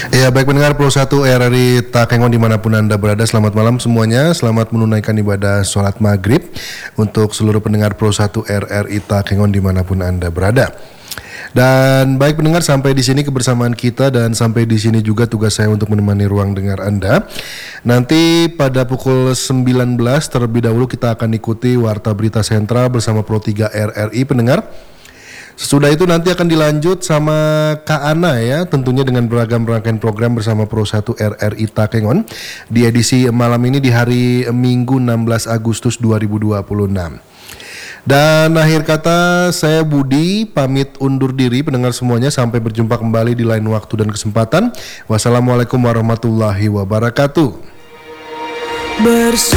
Ya, baik pendengar Pro 1 RRI Takengon dimanapun Anda berada, selamat malam semuanya. Selamat menunaikan ibadah sholat maghrib untuk seluruh pendengar Pro 1 RRI Takengon dimanapun Anda berada. Dan baik pendengar, sampai di sini kebersamaan kita dan sampai di sini juga tugas saya untuk menemani ruang dengar Anda. Nanti pada pukul 19 terlebih dahulu kita akan ikuti Warta Berita Sentral bersama Pro 3 RRI pendengar. Sesudah itu nanti akan dilanjut sama Kak Ana ya, tentunya dengan beragam rangkaian program bersama Pro 1 RRI Takengon di edisi malam ini di hari Minggu 16 Agustus 2026. Dan akhir kata saya Budi pamit undur diri pendengar semuanya, sampai berjumpa kembali di lain waktu dan kesempatan. Wassalamualaikum warahmatullahi wabarakatuh.